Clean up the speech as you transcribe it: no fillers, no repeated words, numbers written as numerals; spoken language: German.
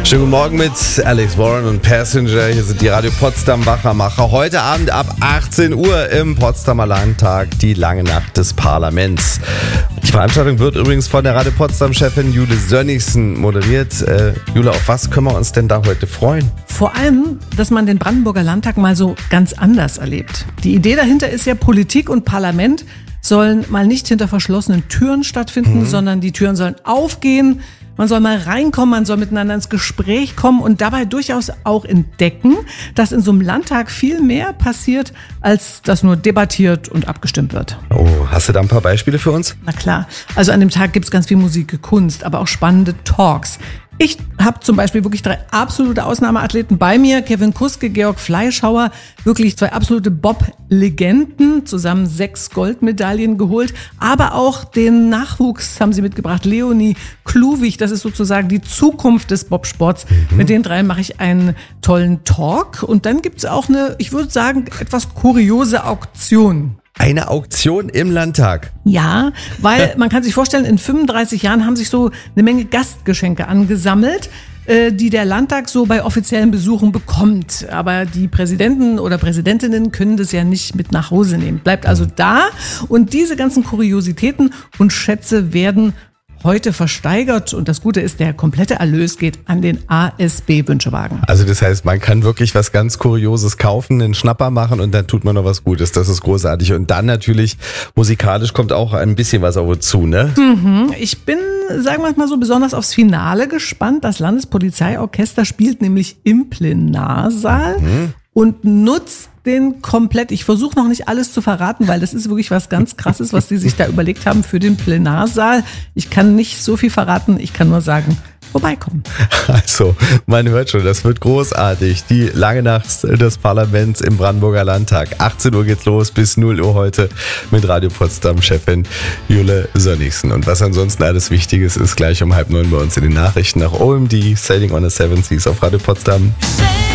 Schönen guten Morgen mit Alex Warren und Passenger. Hier sind die Radio Potsdam Wachermacher. Heute Abend ab 18 Uhr im Potsdamer Landtag die lange Nacht des Parlaments. Die Veranstaltung wird übrigens von der Radio Potsdam-Chefin Jule Sönnigsen moderiert. Jule, auf was können wir uns denn da heute freuen? Vor allem, dass man den Brandenburger Landtag mal so ganz anders erlebt. Die Idee dahinter ist ja, Politik und Parlament sollen mal nicht hinter verschlossenen Türen stattfinden, sondern die Türen sollen aufgehen. Man soll mal reinkommen, man soll miteinander ins Gespräch kommen und dabei durchaus auch entdecken, dass in so einem Landtag viel mehr passiert, als dass nur debattiert und abgestimmt wird. Oh, hast du da ein paar Beispiele für uns? Na klar, also an dem Tag gibt's ganz viel Musik, Kunst, aber auch spannende Talks. Ich habe zum Beispiel wirklich 3 absolute Ausnahmeathleten bei mir. Kevin Kuske, Georg Fleischhauer, wirklich 2 absolute Bob-Legenden, zusammen 6 Goldmedaillen geholt. Aber auch den Nachwuchs haben sie mitgebracht. Leonie Kluwig, das ist sozusagen die Zukunft des Bobsports. Mit den 3 mache ich einen tollen Talk. Und dann gibt's auch eine, ich würde sagen, etwas kuriose Auktion. Eine Auktion im Landtag. Ja, weil man kann sich vorstellen, in 35 Jahren haben sich so eine Menge Gastgeschenke angesammelt, die der Landtag so bei offiziellen Besuchen bekommt. Aber die Präsidenten oder Präsidentinnen können das ja nicht mit nach Hause nehmen. Bleibt also da und diese ganzen Kuriositäten und Schätze werden heute versteigert und das Gute ist, der komplette Erlös geht an den ASB-Wünschewagen. Also das heißt, man kann wirklich was ganz Kurioses kaufen, einen Schnapper machen und dann tut man noch was Gutes. Das ist großartig. Und dann natürlich, musikalisch kommt auch ein bisschen was auf uns zu, ne? Ich bin, sagen wir mal so, besonders aufs Finale gespannt. Das Landespolizeiorchester spielt nämlich im Plenarsaal und nutzt den komplett. Ich versuche noch nicht alles zu verraten, weil das ist wirklich was ganz Krasses, was die sich da überlegt haben für den Plenarsaal. Ich kann nicht so viel verraten, ich kann nur sagen, vorbeikommen. Also, man hört schon, das wird großartig. Die lange Nacht des Parlaments im Brandenburger Landtag. 18 Uhr geht's los, bis 0 Uhr heute mit Radio Potsdam-Chefin Jule Sönnigsen. Und was ansonsten alles Wichtiges ist, gleich um 8:30 bei uns in den Nachrichten nach OMD, Sailing on the Seven Seas auf Radio Potsdam.